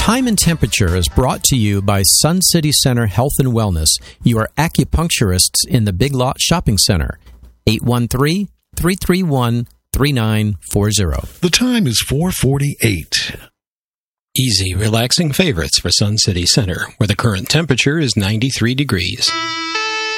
Time and Temperature is brought to you by Sun City Center Health and Wellness, your acupuncturists in the Big Lot Shopping Center. 813-331-3940. The time is 4:48. Easy, relaxing favorites for Sun City Center, where the current temperature is 93 degrees.